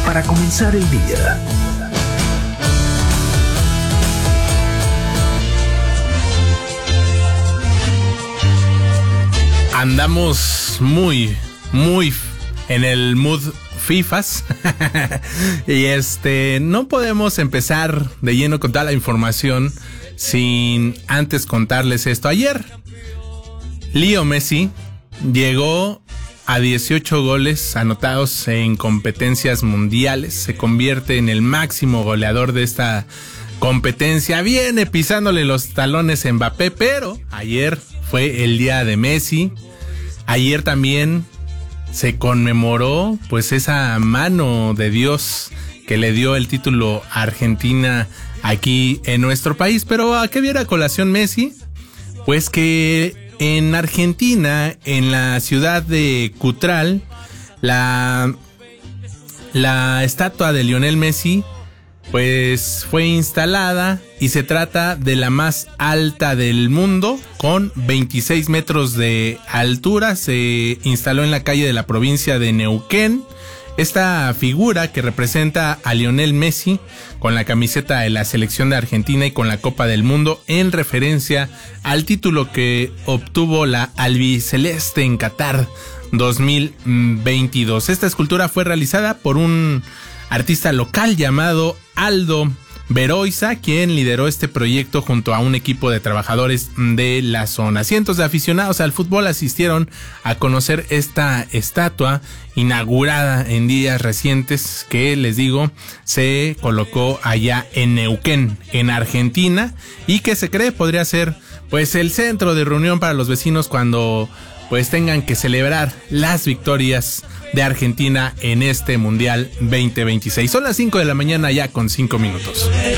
para comenzar el día. Andamos muy en el mood FIFAs y no podemos empezar de lleno con toda la información sin antes contarles esto. Ayer Leo Messi llegó a 18 goles anotados en competencias mundiales, se convierte en el máximo goleador de esta competencia, viene pisándole los talones a Mbappé, pero ayer fue el día de Messi. Ayer también se conmemoró pues esa mano de Dios que le dio el título a Argentina aquí en nuestro país. Pero ¿a qué viene a colación Messi? Pues que en Argentina, en la ciudad de Cutral, la estatua de Lionel Messi pues fue instalada y se trata de la más alta del mundo, con 26 metros de altura. Se instaló en la calle de la provincia de Neuquén. Esta figura que representa a Lionel Messi con la camiseta de la selección de Argentina y con la Copa del Mundo, en referencia al título que obtuvo la albiceleste en Qatar 2022. Esta escultura fue realizada por un artista local llamado Aldo Beroiza, quien lideró este proyecto junto a un equipo de trabajadores de la zona. Cientos de aficionados al fútbol asistieron a conocer esta estatua inaugurada en días recientes, que les digo se colocó allá en Neuquén, en Argentina, y que se cree podría ser pues el centro de reunión para los vecinos cuando pues tengan que celebrar las victorias de Argentina en este Mundial 2026. Son las 5 de la mañana ya con 5 minutos.